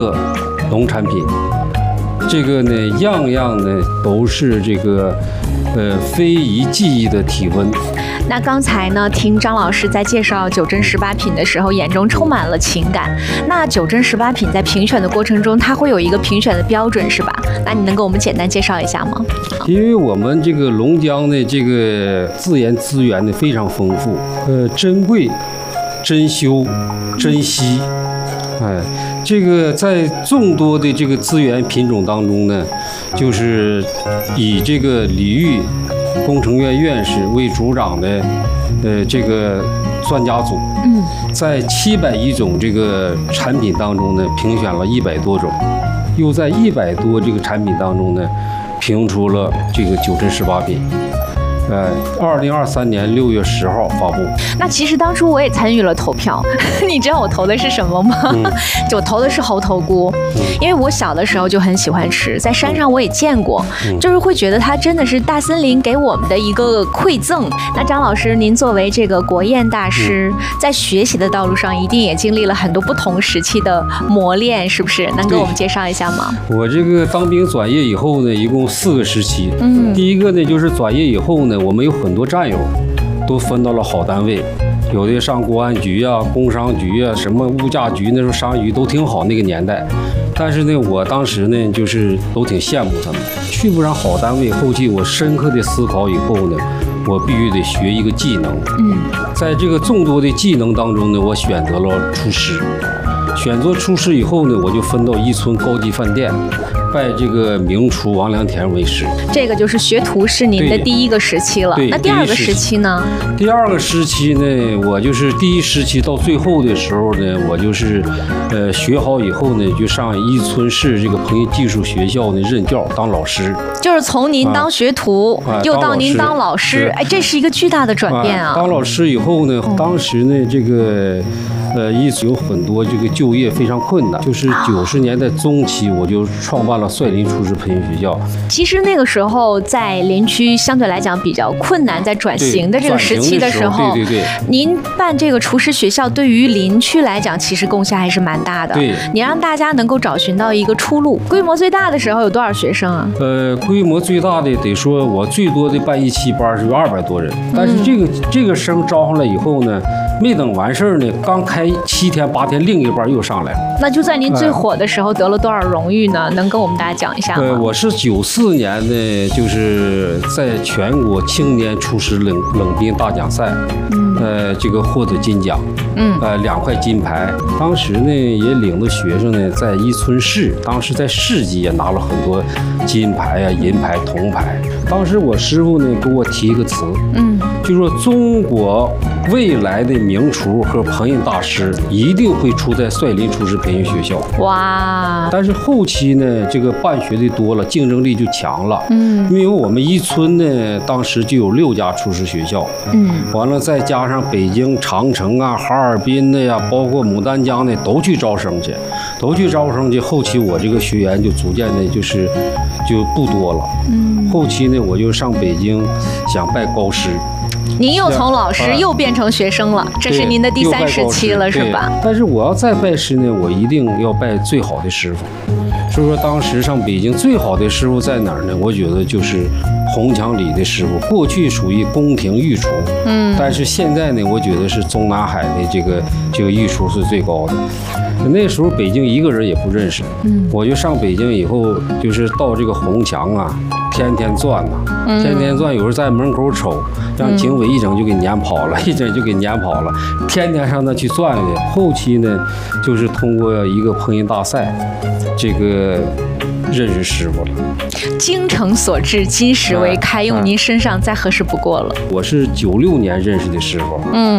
农产品，这个呢样样呢都是这个非遗技艺的体温。 那刚才呢，听张老师在介绍九珍18品的时候，眼中充满了情感。那九珍18品在评选的过程中，它会有一个评选的标准，是吧？那你能给我们简单介绍一下吗？ 因为我们这个龙江的这个自然资源呢非常丰富，珍贵、珍馐、珍稀，这个在众多的这个资源品种当中呢，就是以这个李煜工程院院士为主掌的，这个专家组，在700种这个产品当中呢，评选了100多种，又在100多这个产品当中呢，评出了这个九珍18品。2023年6月10号发布。 那其实当初我也参与了投票，你知道我投的是什么吗？就我投的是猴头菇，因为我小的时候就很喜欢吃，在山上我也见过，就是会觉得它真的是大森林给我们的一个馈赠。那张老师，您作为这个国宴大师，在学习的道路上一定也经历了很多不同时期的磨练，是不是？能给我们介绍一下吗？ 我这个当兵转业以后呢，一共4个时期。第一个呢，就是转业以后呢，我们有很多战友都分到了好单位，有的上公安局啊、工商局啊、什么物价局，那时候商局都挺好那个年代。但是呢，我当时呢就是都挺羡慕他们，去不上好单位。后期我深刻的思考以后呢，我必须得学一个技能。在这个众多的技能当中呢，我选择了厨师。选择厨师以后呢，我就分到伊春高级饭店，拜这个名厨王良田为师。 这个就是学徒是您的第一个时期了。那第二个时期呢？ 第二个时期呢，我就是第一时期到最后的时候呢，我就是学好以后呢，就上伊春市这个烹饪技术学校呢任教当老师。就是从您当学徒，又到您当老师，这是一个巨大的转变啊！当老师以后呢，当时呢这个。有很多这个就业非常困难，就是90年代中期，我就创办了率林厨师培训学校。 其实那个时候在林区相对来讲比较困难，在转型的这个时期的时候， 对， 您办这个厨师学校对于林区来讲，其实贡献还是蛮大的。 对， 你让大家能够找寻到一个出路。规模最大的时候有多少学生啊？ 规模最大的得说，我最多的办1期班是有200多人，但是这个生招上来以后呢，没等完事儿呢，刚开7天8天，另一班又上来了。 那就在您最火的时候得了多少荣誉呢？能跟我们大家讲一下吗？ 我是94年呢，就是在全国青年厨师冷冰大奖赛，这个获得金奖，2块金牌。当时呢，也领着学生呢，在伊春市，当时在市级也拿了很多金牌啊、银牌、铜牌。当时我师傅呢给我提一个词，就说中国未来的名厨和烹饪大师一定会出在率林厨师培训学校。 哇！ 但是后期呢，这个办学的多了，竞争力就强了。因为我们伊春呢，当时就有6家厨师学校。完了再加上北京、长城啊、哈尔滨的呀，包括牡丹江的，都去招生去。后期我这个学员就逐渐的就不多了。后期呢，我就上北京想拜高师。 您又从老师又变成学生了，这是您的第3时期了，是吧？ 但是我要再拜师呢，我一定要拜最好的师傅。所以说，当时上北京最好的师傅在哪儿呢？我觉得就是红墙里的师傅，过去属于宫廷御厨，但是现在呢，我觉得是中南海的这个御厨是最高的。那时候北京一个人也不认识，我就上北京以后，就是到这个红墙啊，天天转呐，天天转，有时候在门口瞅，让警卫一整就给撵跑了，天天上那去转去。后期呢，就是通过一个烹饪大赛，这个认识师傅了。 精诚所至，金石为开，用您身上再合适不过了。 我是96年认识的师傅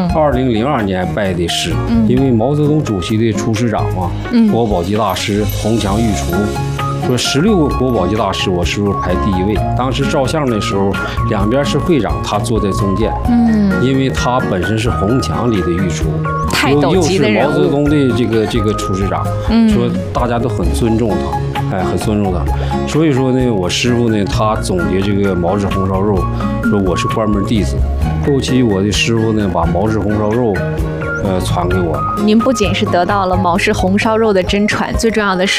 ，2002年拜的师，因为毛泽东主席的厨师长嘛，国宝级大师，红墙御厨。说16个国宝级大师，我师傅排第1位。当时照相的时候，两边是会长，他坐在中间，因为他本身是红墙里的御厨，又是毛泽东的这个厨师长，说大家都很尊重他，很尊重他。所以说呢，我师傅呢，他总结这个毛氏红烧肉，说我是关门弟子。后期我的师傅呢，把毛氏红烧肉传给我了。 您不仅是得到了毛氏红烧肉的真传，最重要的是